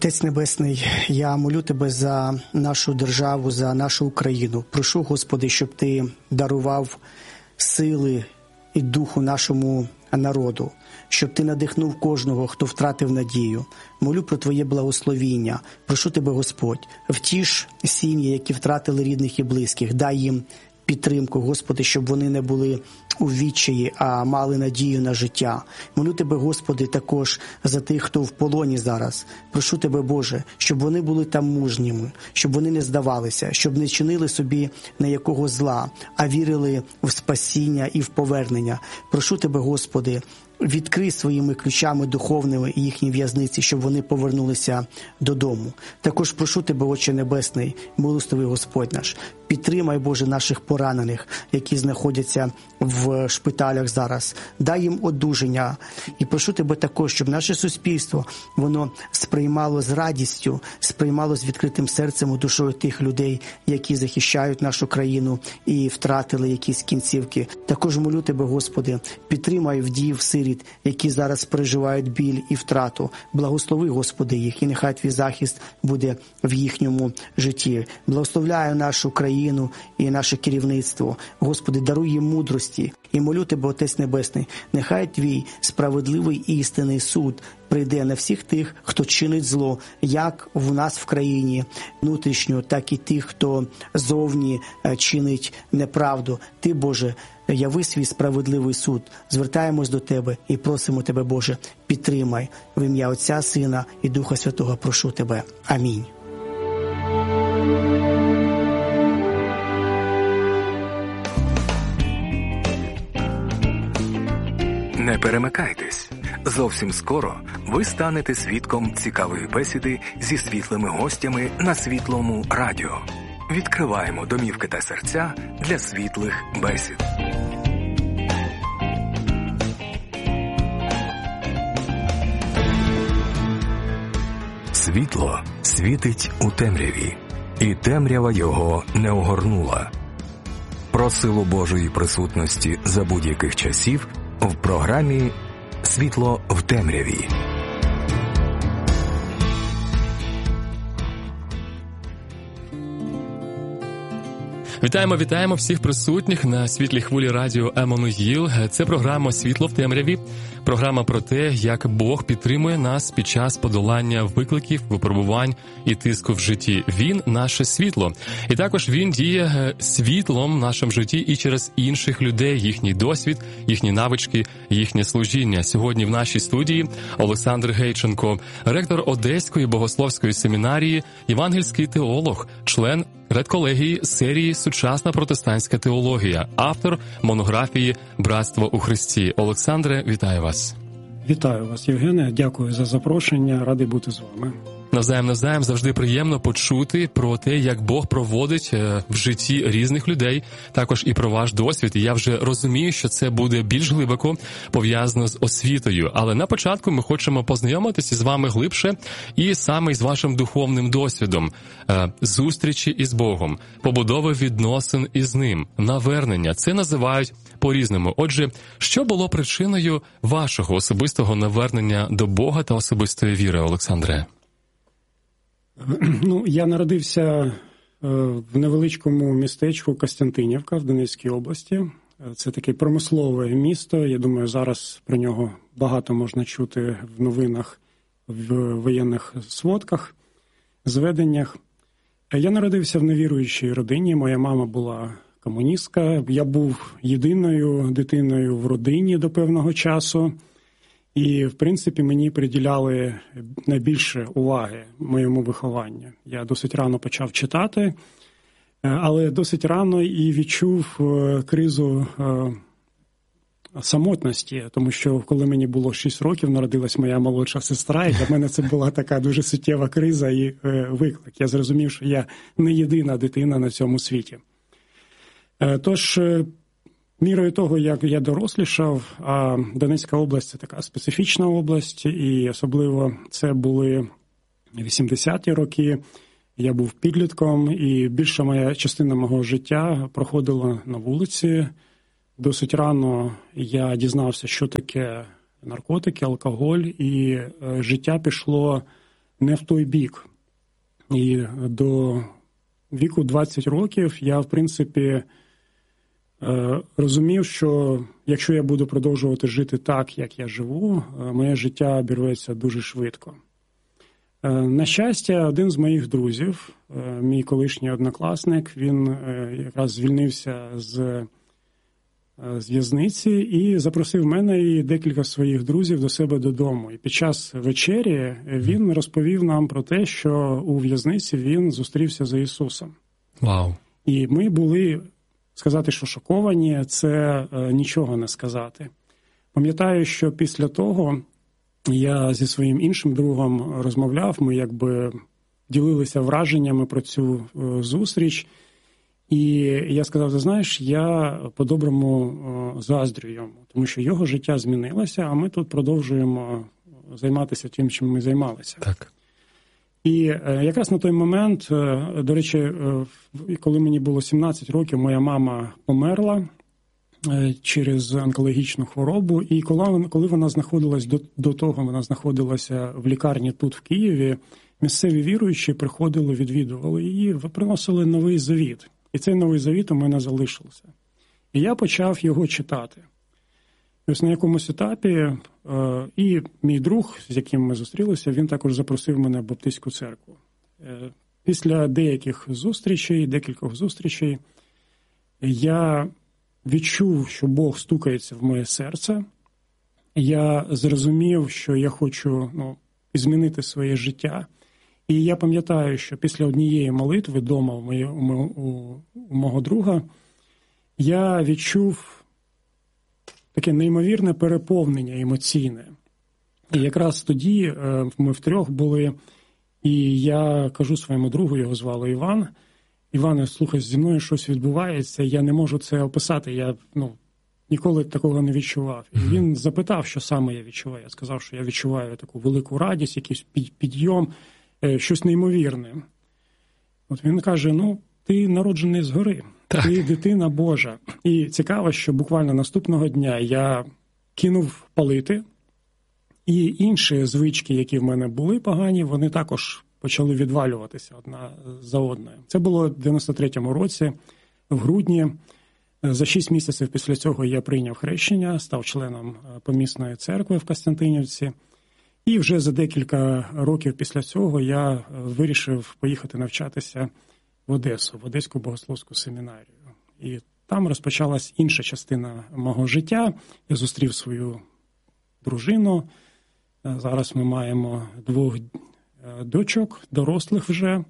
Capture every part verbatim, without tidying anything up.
Отець Небесний, я молю Тебе за нашу державу, за нашу Україну. Прошу, Господи, щоб Ти дарував сили і духу нашому народу, щоб Ти надихнув кожного, хто втратив надію. Молю про Твоє благословіння. Прошу Тебе, Господь, втіш сім'ї, які втратили рідних і близьких. Дай їм підтримку, Господи, щоб вони не були у відчаї, а мали надію на життя. Молю Тебе, Господи, також за тих, хто в полоні зараз. Прошу Тебе, Боже, щоб вони були там мужніми, щоб вони не здавалися, щоб не чинили собі ніякого зла, а вірили в спасіння і в повернення. Прошу Тебе, Господи, відкрий своїми ключами духовними їхні в'язниці, щоб вони повернулися додому. Також прошу Тебе, Отче Небесний, милостивий Господь наш, підтримай, Боже, наших поранених, які знаходяться в шпиталях зараз. Дай їм одужання. І прошу Тебе також, щоб наше суспільство, воно сприймало з радістю, сприймало з відкритим серцем і душою тих людей, які захищають нашу країну і втратили якісь кінцівки. Також молю Тебе, Господи, підтримай вдів, сиріт, які зараз переживають біль і втрату. Благослови, Господи, їх, і нехай Твій захист буде в їхньому житті. Благословляю нашу країну і наше керівництво. Господи, даруй їм мудрості. І молю Тебе, Отець Небесний, нехай Твій справедливий і істинний суд прийде на всіх тих, хто чинить зло, як в нас в країні внутрішньо, так і тих, хто зовні чинить неправду. Ти, Боже, яви свій справедливий суд. Звертаємось до Тебе і просимо Тебе, Боже, підтримай. В ім'я Отця, Сина і Духа Святого прошу Тебе. Амінь. Не перемикайтесь. Зовсім скоро ви станете свідком цікавої бесіди зі світлими гостями на Світлому радіо. Відкриваємо домівки та серця для світлих бесід. Світло світить у темряві, і темрява його не огорнула. Про силу Божої присутності за будь-яких часів в програмі «Світло в темряві». Вітаємо, вітаємо всіх присутніх на світлій хвилі радіо Еммануїл. Це програма «Світло в темряві». Програма про те, як Бог підтримує нас під час подолання викликів, випробувань і тиску в житті. Він – наше світло. І також Він діє світлом в нашому житті і через інших людей, їхній досвід, їхні навички, їхнє служіння. Сьогодні в нашій студії Олександр Гейченко, ректор Одеської богословської семінарії, євангельський теолог, член редколегії серії «Сучасна протестантська теологія», автор монографії «Братство у Христі». Олександре, вітаю вас. Вітаю вас, Євгене. Дякую за запрошення. Радий бути з вами. Навзаєм, навзаєм, завжди приємно почути про те, як Бог проводить в житті різних людей, також і про ваш досвід. І я вже розумію, що це буде більш глибоко пов'язано з освітою. Але на початку ми хочемо познайомитися з вами глибше і саме із вашим духовним досвідом зустрічі із Богом, побудови відносин із Ним, навернення. Це називають по-різному. Отже, що було причиною вашого особистого навернення до Бога та особистої віри, Олександре? Ну, я народився в невеличкому містечку Костянтинівка в Донецькій області. Це таке промислове місто. Я думаю, зараз про нього багато можна чути в новинах, в воєнних сводках, зведеннях. Я народився в невіруючій родині. Моя мама була комуністка. Я був єдиною дитиною в родині до певного часу. І, в принципі, мені приділяли найбільше уваги моєму вихованню. Я досить рано почав читати, але досить рано і відчув кризу самотності, тому що коли мені було шість років, народилась моя молодша сестра, і для мене це була така дуже суттєва криза і виклик. Я зрозумів, що я не єдина дитина на цьому світі. Тож, мірою того, як я дорослішав, а Донецька область – це така специфічна область, і особливо це були вісімдесяті роки. Я був підлітком, і більша моя частина мого життя проходила на вулиці. Досить рано я дізнався, що таке наркотики, алкоголь, і життя пішло не в той бік. І до віку двадцять років я, в принципі, розумів, що якщо я буду продовжувати жити так, як я живу, моє життя обірветься дуже швидко. На щастя, один з моїх друзів, мій колишній однокласник, він якраз звільнився з, з в'язниці і запросив мене і декілька своїх друзів до себе додому. І під час вечері він розповів нам про те, що у в'язниці він зустрівся з Ісусом. Вау. І ми були, сказати, що шоковані, це нічого не сказати. Пам'ятаю, що після того я зі своїм іншим другом розмовляв, ми якби ділилися враженнями про цю зустріч. І я сказав, ти знаєш, я по-доброму заздрю йому, тому що його життя змінилося, а ми тут продовжуємо займатися тим, чим ми займалися. Так. І якраз на той момент, до речі, коли мені було сімнадцять років, моя мама померла через онкологічну хворобу, і коли, коли вона знаходилась, до, до того вона знаходилася в лікарні тут, в Києві, місцеві віруючі приходили, відвідували її, приносили новий завіт. І цей новий завіт у мене залишився. І я почав його читати. І ось на якомусь етапі, е, і мій друг, з яким ми зустрілися, він також запросив мене в Баптистську церкву. Е, після деяких зустрічей, декількох зустрічей, я відчув, що Бог стукається в моє серце. Я зрозумів, що я хочу ну, змінити своє життя. І я пам'ятаю, що після однієї молитви вдома у, моє, у, у, у мого друга я відчув таке неймовірне переповнення емоційне. І якраз тоді ми втрьох були, і я кажу своєму другу, його звали Іван, Іване, слухай, зі мною щось відбувається, я не можу це описати, я ну, ніколи такого не відчував. І він запитав, що саме я відчуваю. Я сказав, що я відчуваю таку велику радість, якийсь підйом, щось неймовірне. От він каже, ну, ти народжений згори, так. Ти дитина Божа. І цікаво, що буквально наступного дня я кинув палити, і інші звички, які в мене були погані, вони також почали відвалюватися одна за одною. Це було в дев'яносто третьому році, в грудні. За шість місяців після цього я прийняв хрещення, став членом помісної церкви в Костянтинівці. І вже за декілька років після цього я вирішив поїхати навчатися в Одесу, в Одеську богословську семінарію. І там розпочалась інша частина мого життя. Я зустрів свою дружину. Зараз ми маємо двох дочок, дорослих вже.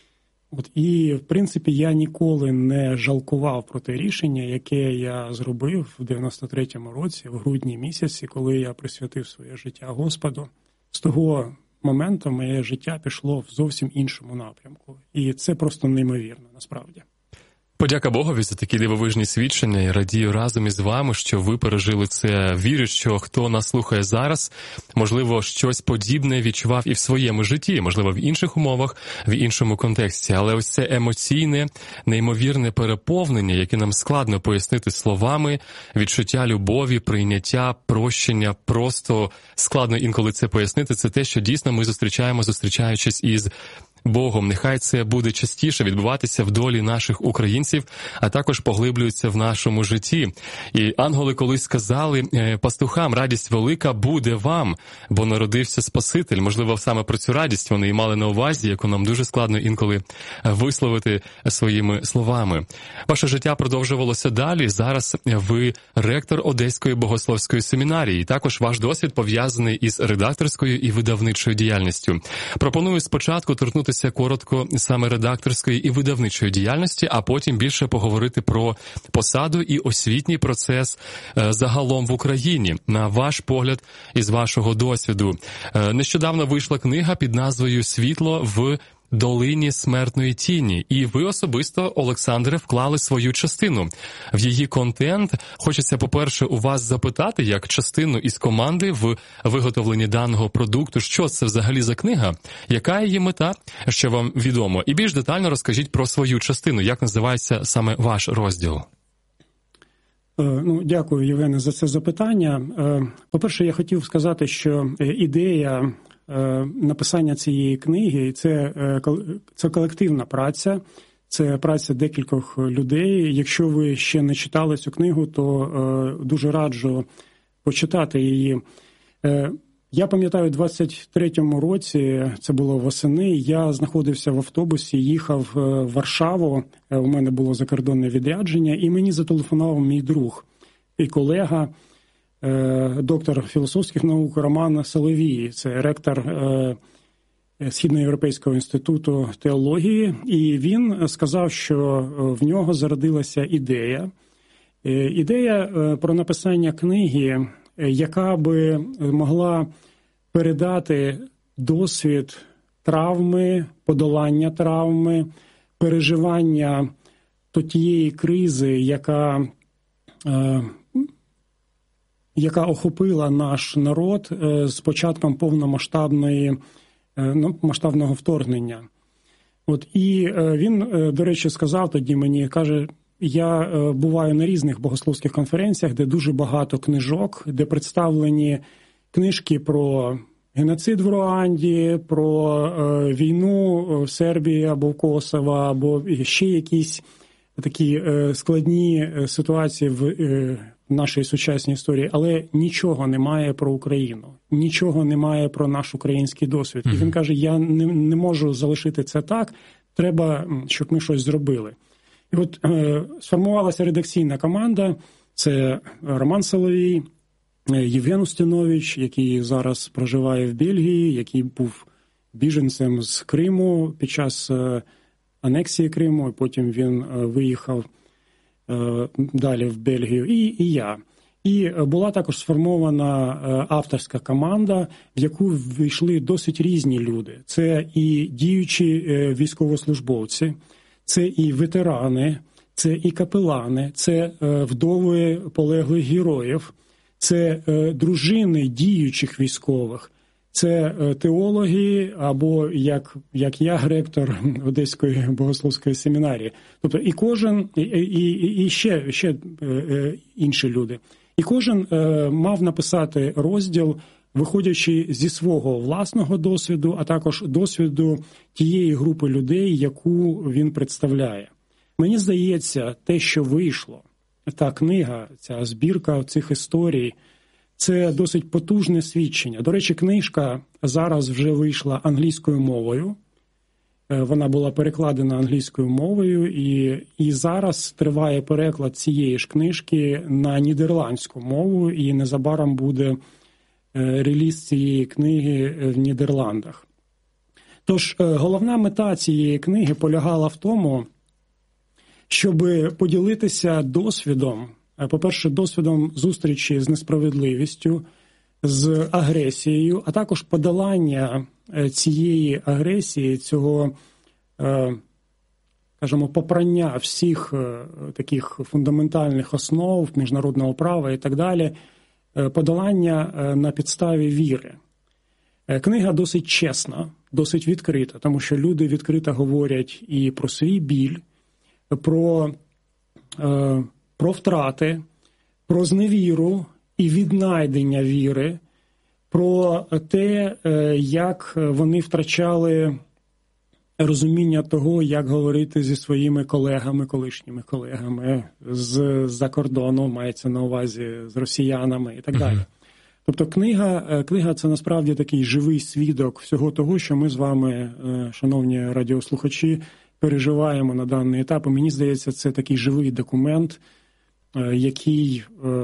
От, і, в принципі, я ніколи не жалкував про те рішення, яке я зробив в дев'яносто третьому році, в грудні місяці, коли я присвятив своє життя Господу. З того моменту моє життя пішло в зовсім іншому напрямку. І це просто неймовірно, насправді. Подяка Богові за такі дивовижні свідчення і радію разом із вами, що ви пережили це. Вірю, що хто нас слухає зараз, можливо, щось подібне відчував і в своєму житті, можливо, в інших умовах, в іншому контексті. Але ось це емоційне, неймовірне переповнення, яке нам складно пояснити словами, відчуття любові, прийняття, прощення, просто складно інколи це пояснити. Це те, що дійсно ми зустрічаємо, зустрічаючись із Богом. Нехай це буде частіше відбуватися в долі наших українців, а також поглиблюється в нашому житті. І ангели колись сказали пастухам, радість велика буде вам, бо народився Спаситель. Можливо, саме про цю радість вони і мали на увазі, яку нам дуже складно інколи висловити своїми словами. Ваше життя продовжувалося далі. Зараз ви ректор Одеської богословської семінарії. Також ваш досвід пов'язаний із редакторською і видавничою діяльністю. Пропоную спочатку торкнутися коротко саме редакторської і видавничої діяльності, а потім більше поговорити про посаду і освітній процес загалом в Україні. На ваш погляд, із вашого досвіду. Нещодавно вийшла книга під назвою «Світло в долині смертної тіні». І ви особисто, Олександре, вклали свою частину в її контент. Хочеться, по-перше, у вас запитати, як частину із команди в виготовленні даного продукту, що це взагалі за книга, яка її мета, що вам відомо. І більш детально розкажіть про свою частину, як називається саме ваш розділ. Ну, дякую, Євгене, за це запитання. По-перше, я хотів сказати, що ідея написання цієї книги – це, це колективна праця, це праця декількох людей. Якщо ви ще не читали цю книгу, то дуже раджу почитати її. Я пам'ятаю, у двадцять третьому році, це було восени, я знаходився в автобусі, їхав в Варшаву, у мене було закордонне відрядження, і мені зателефонував мій друг і колега, доктор філософських наук Роман Соловій, це ректор Східноєвропейського інституту теології, і він сказав, що в нього зародилася ідея. Ідея про написання книги, яка би могла передати досвід травми, подолання травми, переживання тієї кризи, яка, яка охопила наш народ з початком повномасштабної, ну, масштабного вторгнення. От, і він, до речі, сказав тоді мені, каже, я буваю на різних богословських конференціях, де дуже багато книжок, де представлені книжки про геноцид в Руанді, про війну в Сербії або в Косово, або ще якісь такі складні ситуації в нашій сучасній історії, але нічого немає про Україну, нічого немає про наш український досвід. Mm-hmm. І він каже, я не, не можу залишити це так, треба, щоб ми щось зробили. І от е, сформувалася редакційна команда, це Роман Соловій, Євген Устинович, який зараз проживає в Бельгії, який був біженцем з Криму під час е, анексії Криму, і потім він е, виїхав е, далі в Бельгію, і, і я. І була також сформована е, авторська команда, в яку війшли досить різні люди. Це і діючі е, військовослужбовці, це і ветерани, це і капелани, це вдови полеглих героїв, це дружини діючих військових, це теологи або, як, як я, ректор Одеської богословської семінарії. Тобто і кожен, і, і, і ще, ще інші люди. І кожен мав написати розділ, виходячи зі свого власного досвіду, а також досвіду тієї групи людей, яку він представляє. Мені здається, те, що вийшло, та книга, ця збірка цих історій, це досить потужне свідчення. До речі, книжка зараз вже вийшла англійською мовою. Вона була перекладена англійською мовою, і, і зараз триває переклад цієї ж книжки на нідерландську мову, і незабаром буде реліз цієї книги в Нідерландах. Тож, головна мета цієї книги полягала в тому, щоб поділитися досвідом, по-перше, досвідом зустрічі з несправедливістю, з агресією, а також подолання цієї агресії, цього, скажімо, попрання всіх таких фундаментальних основ міжнародного права і так далі, подолання на підставі віри. Книга досить чесна, досить відкрита, тому що люди відкрито говорять і про свій біль, про, про втрати, про зневіру і віднайдення віри, про те, як вони втрачали розуміння того, як говорити зі своїми колегами, колишніми колегами з-за кордону, мається на увазі з росіянами і так далі. Тобто книга, книга – це насправді такий живий свідок всього того, що ми з вами, шановні радіослухачі, переживаємо на даний етап. І мені здається, це такий живий документ, який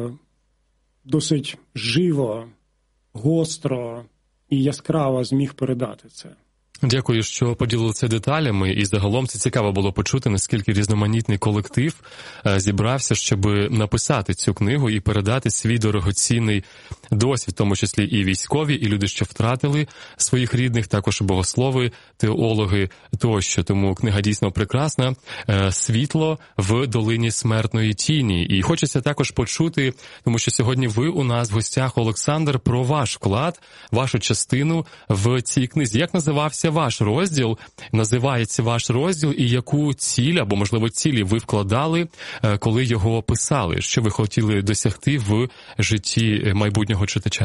досить живо, гостро і яскраво зміг передати це. Дякую, що поділилися деталями, і загалом це цікаво було почути, наскільки різноманітний колектив зібрався, щоб написати цю книгу і передати свій дорогоцінний досвід, в тому числі і військові, і люди, що втратили своїх рідних, також богослови, теологи тощо. Тому книга дійсно прекрасна. «Світло в долині смертної тіні». І хочеться також почути, тому що сьогодні ви у нас в гостях, Олександр, про ваш вклад, вашу частину в цій книзі. Як називався ваш розділ, називається ваш розділ, і яку ціль, або, можливо, цілі ви вкладали, коли його писали? Що ви хотіли досягти в житті майбутнього читача?